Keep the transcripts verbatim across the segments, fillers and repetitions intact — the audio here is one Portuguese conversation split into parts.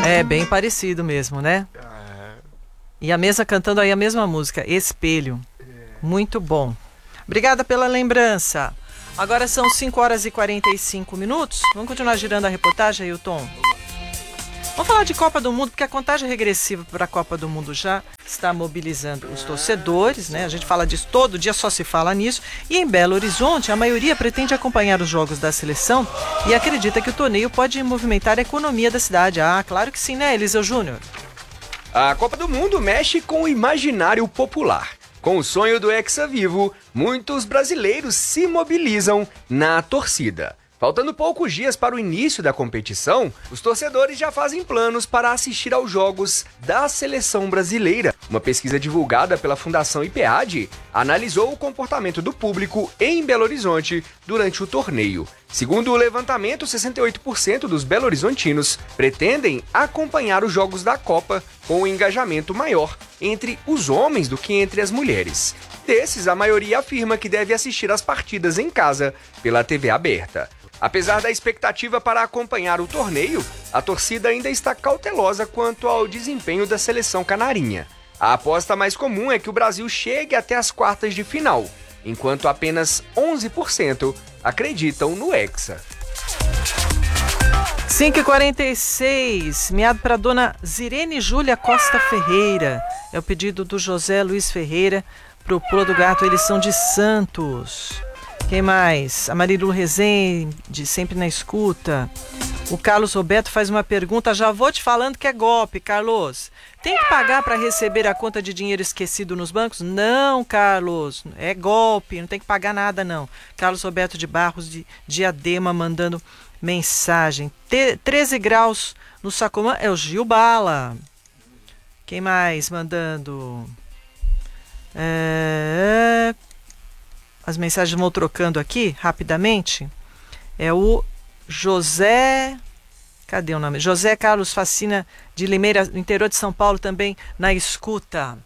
É bem parecido mesmo, né? E a mesa cantando aí a mesma música, Espelho. Muito bom. Obrigada pela lembrança. Agora são cinco horas e quarenta e cinco minutos. Vamos continuar girando a reportagem, Ailton? Vamos falar de Copa do Mundo, porque a contagem regressiva para a Copa do Mundo já está mobilizando os torcedores, né? A gente fala disso todo dia, só se fala nisso. E em Belo Horizonte, a maioria pretende acompanhar os jogos da seleção e acredita que o torneio pode movimentar a economia da cidade. Ah, claro que sim, né, Eliseu Júnior? A Copa do Mundo mexe com o imaginário popular. Com o sonho do Hexa vivo, muitos brasileiros se mobilizam na torcida. Faltando poucos dias para o início da competição, os torcedores já fazem planos para assistir aos jogos da seleção brasileira. Uma pesquisa divulgada pela Fundação IPEAD analisou o comportamento do público em Belo Horizonte durante o torneio. Segundo o levantamento, sessenta e oito por cento dos belo-horizontinos pretendem acompanhar os jogos da Copa com um engajamento maior entre os homens do que entre as mulheres. Desses, a maioria afirma que deve assistir às partidas em casa pela T V aberta. Apesar da expectativa para acompanhar o torneio, a torcida ainda está cautelosa quanto ao desempenho da seleção canarinha. A aposta mais comum é que o Brasil chegue até as quartas de final, enquanto apenas onze por cento acreditam no Hexa. cinco e quarenta e seis, meado para dona Zirene Júlia Costa Ferreira. É o pedido do José Luiz Ferreira para o Pulo do Gato, eles são de Santos. Quem mais? A Marilu Rezende, sempre na escuta. O Carlos Roberto faz uma pergunta, já vou te falando que é golpe, Carlos. Tem que pagar para receber a conta de dinheiro esquecido nos bancos? Não, Carlos, é golpe, não tem que pagar nada não. Carlos Roberto de Barros de Diadema mandando mensagem. Te, treze graus no Sacomã, é o Gil Bala. Quem mais mandando? É... As mensagens vão trocando aqui, rapidamente. É o José... Cadê o nome? José Carlos Facina de Limeira, no interior de São Paulo, também na escuta.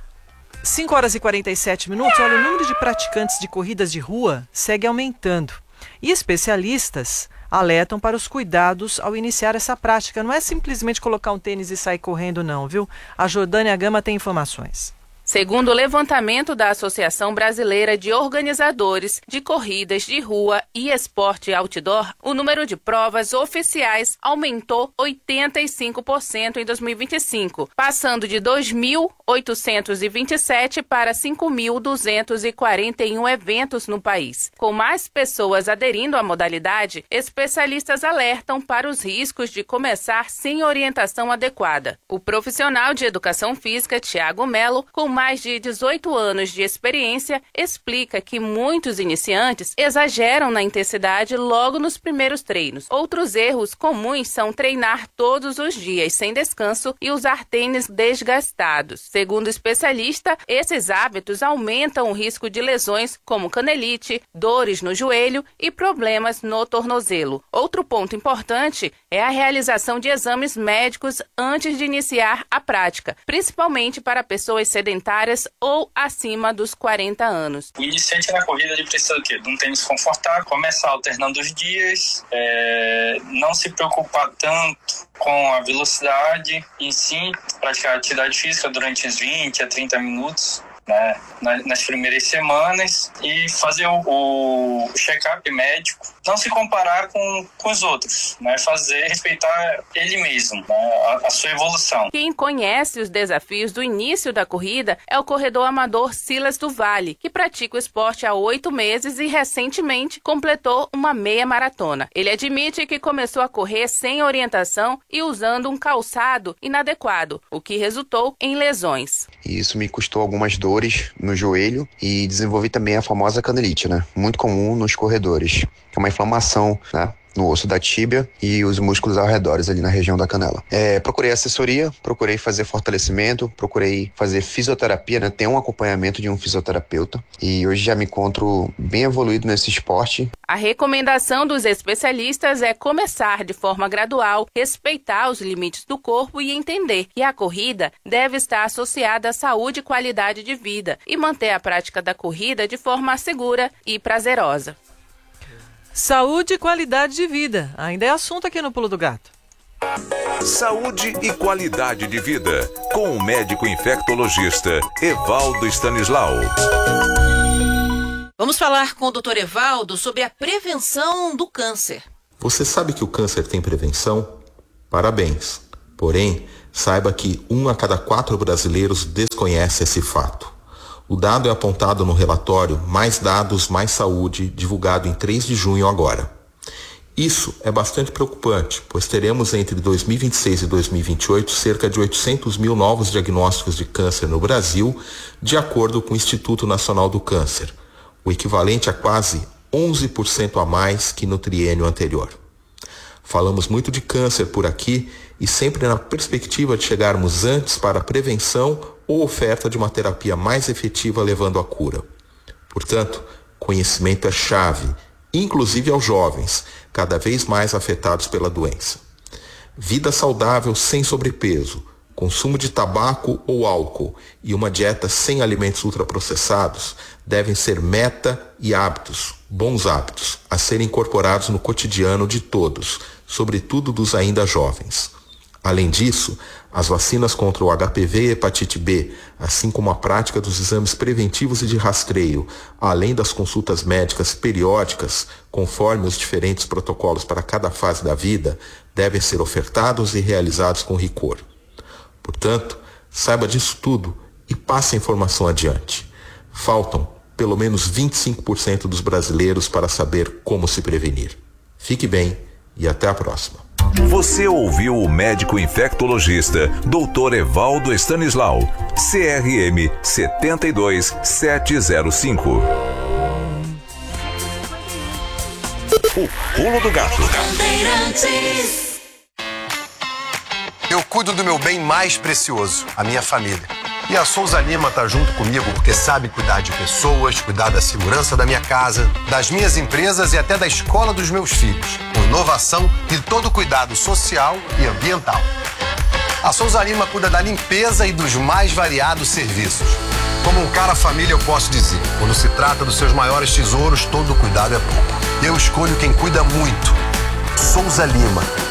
cinco horas e quarenta e sete minutos. Olha, o número de praticantes de corridas de rua segue aumentando. E especialistas alertam para os cuidados ao iniciar essa prática. Não é simplesmente colocar um tênis e sair correndo, não, viu? A Jordânia Gama tem informações. Segundo o levantamento da Associação Brasileira de Organizadores de Corridas de Rua e Esporte Outdoor, o número de provas oficiais aumentou oitenta e cinco por cento em dois mil e vinte e cinco, passando de dois mil oitocentos e vinte e sete para cinco mil duzentos e quarenta e um eventos no país. Com mais pessoas aderindo à modalidade, especialistas alertam para os riscos de começar sem orientação adequada. O profissional de educação física, Tiago Melo, com mais de dezoito anos de experiência, explica que muitos iniciantes exageram na intensidade logo nos primeiros treinos. Outros erros comuns são treinar todos os dias sem descanso e usar tênis desgastados. Segundo o especialista, esses hábitos aumentam o risco de lesões como canelite, dores no joelho e problemas no tornozelo. Outro ponto importante é a realização de exames médicos antes de iniciar a prática, principalmente para pessoas sedentárias ou acima dos quarenta anos. O iniciante na corrida ele precisa do quê? De um tênis confortável, começar alternando os dias, é, não se preocupar tanto com a velocidade, em si, praticar atividade física durante uns vinte a trinta minutos. Né, nas primeiras semanas e fazer o, o check-up médico, não se comparar com, com os outros, né, fazer, respeitar ele mesmo, né, a, a sua evolução. Quem conhece os desafios do início da corrida é o corredor amador Silas do Vale, que pratica o esporte há oito meses e recentemente completou uma meia maratona. Ele admite que começou a correr sem orientação e usando um calçado inadequado, o que resultou em lesões. Isso me custou algumas dores no joelho e desenvolvi também a famosa canelite, né? Muito comum nos corredores, que é uma inflamação, né, no osso da tíbia e os músculos ao redor ali na região da canela. É, procurei assessoria, procurei fazer fortalecimento, procurei fazer fisioterapia, né? Tem um acompanhamento de um fisioterapeuta e hoje já me encontro bem evoluído nesse esporte. A recomendação dos especialistas é começar de forma gradual, respeitar os limites do corpo e entender que a corrida deve estar associada à saúde e qualidade de vida e manter a prática da corrida de forma segura e prazerosa. Saúde e qualidade de vida, ainda é assunto aqui no Pulo do Gato. Saúde e qualidade de vida, com o médico infectologista Evaldo Stanislau. Vamos falar com o doutor Evaldo sobre a prevenção do câncer. Você sabe que o câncer tem prevenção? Parabéns. Porém, saiba que um a cada quatro brasileiros desconhece esse fato. O dado é apontado no relatório Mais Dados, Mais Saúde, divulgado em três de junho agora. Isso é bastante preocupante, pois teremos entre dois mil e vinte e seis e dois mil e vinte e oito cerca de oitocentos mil novos diagnósticos de câncer no Brasil, de acordo com o Instituto Nacional do Câncer, o equivalente a quase onze por cento a mais que no triênio anterior. Falamos muito de câncer por aqui e sempre na perspectiva de chegarmos antes para a prevenção ou oferta de uma terapia mais efetiva levando à cura. Portanto, conhecimento é chave, inclusive aos jovens, cada vez mais afetados pela doença. Vida saudável sem sobrepeso, consumo de tabaco ou álcool e uma dieta sem alimentos ultraprocessados devem ser meta e hábitos, bons hábitos, a serem incorporados no cotidiano de todos, sobretudo dos ainda jovens. Além disso, as vacinas contra o H P V e hepatite B, assim como a prática dos exames preventivos e de rastreio, além das consultas médicas periódicas, conforme os diferentes protocolos para cada fase da vida, devem ser ofertados e realizados com rigor. Portanto, saiba disso tudo e passe a informação adiante. Faltam pelo menos vinte e cinco por cento dos brasileiros para saber como se prevenir. Fique bem e até a próxima. Você ouviu o médico infectologista doutor Evaldo Stanislau, C R M sete dois sete zero cinco. O Pulo do Gato. Eu cuido do meu bem mais precioso, a minha família. E a Souza Lima tá junto comigo porque sabe cuidar de pessoas, cuidar da segurança da minha casa, das minhas empresas e até da escola dos meus filhos, com inovação e todo cuidado social e ambiental. A Souza Lima cuida da limpeza e dos mais variados serviços. Como um cara família eu posso dizer, quando se trata dos seus maiores tesouros, todo cuidado é bom. Eu escolho quem cuida muito. Souza Lima.